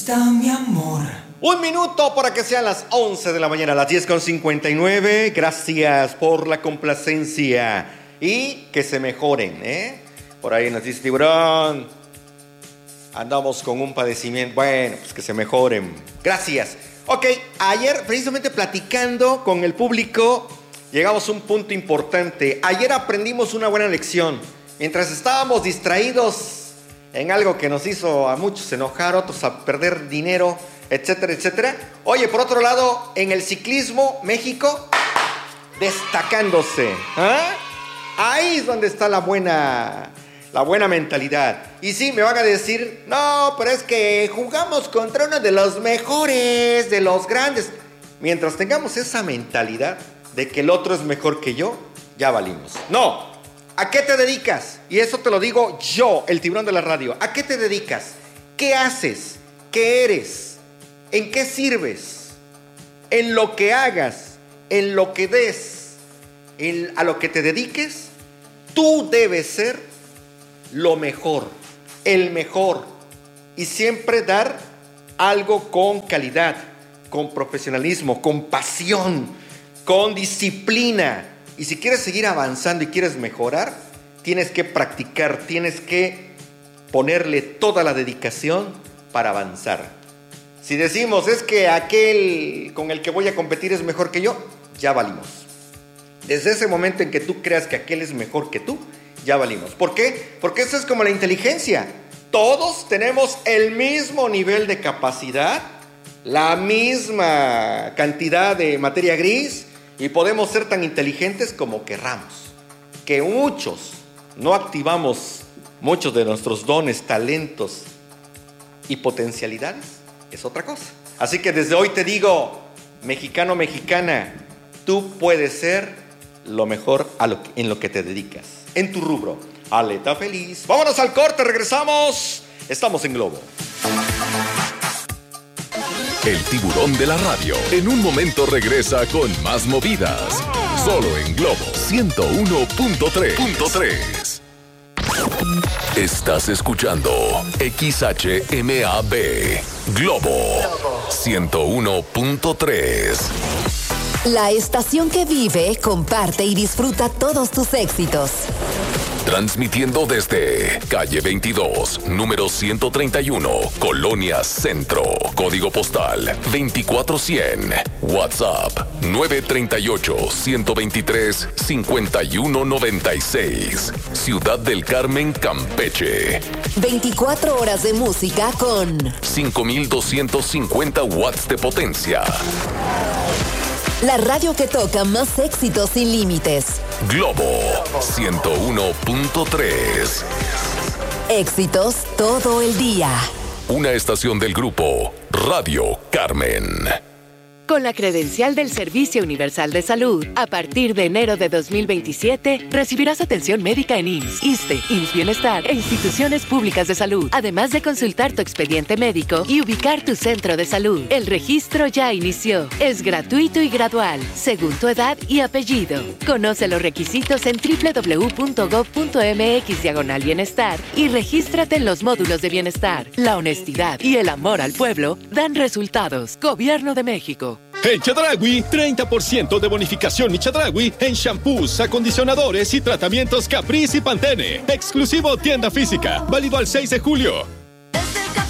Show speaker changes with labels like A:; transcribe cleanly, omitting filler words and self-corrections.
A: Está mi amor.
B: Un minuto para que sean las 11 de la mañana, las 10:59. Gracias por la complacencia y que se mejoren, ¿eh? Por ahí nos dice Tiburón, andamos con un padecimiento. Bueno, pues que se mejoren. Gracias. Ok, ayer precisamente platicando con el público llegamos a un punto importante. Ayer aprendimos una buena lección. Mientras estábamos distraídos en algo que nos hizo a muchos enojar, otros a perder dinero, etcétera, etcétera. Oye, por otro lado, en el ciclismo, México destacándose. ¿Ah? Ahí es donde está la buena mentalidad. Y sí, me van a decir, no, pero es que jugamos contra uno de los mejores, de los grandes. Mientras tengamos esa mentalidad de que el otro es mejor que yo, ya valimos. No. ¿A qué te dedicas? Y eso te lo digo yo, el tiburón de la radio. ¿A qué te dedicas? ¿Qué haces? ¿Qué eres? ¿En qué sirves? En lo que hagas, en lo que des, a lo que te dediques, tú debes ser lo mejor, el mejor. Y siempre dar algo con calidad, con profesionalismo, con pasión, con disciplina. Y si quieres seguir avanzando y quieres mejorar, tienes que practicar, tienes que ponerle toda la dedicación para avanzar. Si decimos, es que aquel con el que voy a competir es mejor que yo, ya valimos. Desde ese momento en que tú creas que aquel es mejor que tú, ya valimos. ¿Por qué? Porque eso es como la inteligencia. Todos tenemos el mismo nivel de capacidad, la misma cantidad de materia gris, y podemos ser tan inteligentes como querramos. Que muchos no activamos muchos de nuestros dones, talentos y potencialidades es otra cosa. Así que desde hoy te digo, mexicano, mexicana, tú puedes ser lo mejor en lo que te dedicas, en tu rubro. Aleta feliz. Vámonos al corte, regresamos. Estamos en Globo.
C: El tiburón de la radio en un momento regresa con más movidas. Solo en Globo 101.3. Estás escuchando XHMAB Globo 101.3.
D: La estación que vive, comparte y disfruta todos tus éxitos.
C: Transmitiendo desde calle 22, número 131, Colonia Centro, código postal 24100, WhatsApp 938-123-5196, Ciudad del Carmen, Campeche.
D: 24 horas de música con
C: 5250 watts de potencia.
D: La radio que toca más éxitos sin límites.
C: Globo 101.3.
D: Éxitos todo el día.
C: Una estación del grupo Radio Carmen.
E: Con la credencial del Servicio Universal de Salud, a partir de enero de 2027, recibirás atención médica en IMSS, ISSSTE, IMSS Bienestar e instituciones públicas de salud, además de consultar tu expediente médico y ubicar tu centro de salud. El registro ya inició. Es gratuito y gradual, según tu edad y apellido. Conoce los requisitos en www.gov.mx/bienestar y regístrate en los módulos de bienestar. La honestidad y el amor al pueblo dan resultados. Gobierno de México.
F: En Chedraui, 30% de bonificación y Chedraui en shampoos, acondicionadores y tratamientos Caprice y Pantene. Exclusivo tienda física, válido al 6 de julio.